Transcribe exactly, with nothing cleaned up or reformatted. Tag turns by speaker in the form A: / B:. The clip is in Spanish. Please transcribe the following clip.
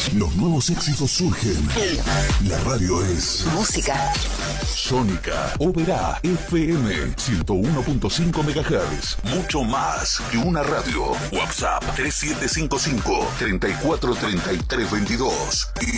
A: Los nuevos éxitos surgen. La radio es
B: música.
A: Sónica Oberá F M ciento uno punto cinco megahertz. Mucho más que una radio. WhatsApp tres siete cinco cinco, treinta y cuatro, treinta y tres, veintidós.